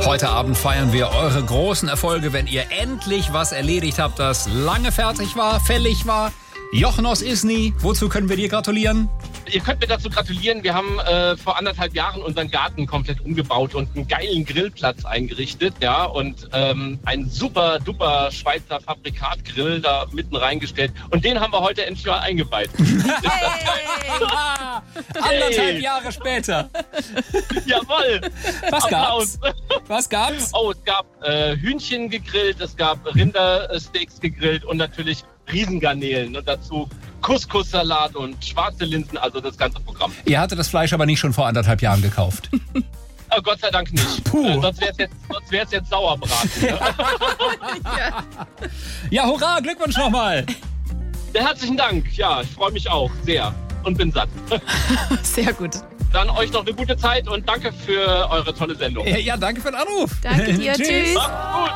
Heute Abend feiern wir eure großen Erfolge, wenn ihr endlich was erledigt habt, das lange fertig war, fällig war. Jochen aus Isny, wozu können wir dir gratulieren? Ihr könnt mir dazu gratulieren. Wir haben vor 1,5 Jahren unseren Garten komplett umgebaut und einen geilen Grillplatz eingerichtet. Ja, und einen super duper Schweizer Fabrikatgrill da mitten reingestellt. Und den haben wir heute endlich mal eingeweiht. Anderthalb Jahre später. Jawohl. Was gab's? Oh, es gab Hühnchen gegrillt, es gab Rindersteaks gegrillt und natürlich Riesengarnelen und dazu Couscous-Salat und schwarze Linsen, also das ganze Programm. Ihr hattet das Fleisch aber nicht schon vor 1,5 Jahren gekauft. Oh, Gott sei Dank nicht. Sonst wäre es jetzt Sauerbraten. Ne? Ja, hurra, Glückwunsch nochmal. Herzlichen Dank. Ja, ich freue mich auch sehr und bin satt. Sehr gut. Dann euch noch eine gute Zeit und danke für eure tolle Sendung. Ja, danke für den Anruf. Danke dir. Tschüss. Macht's gut.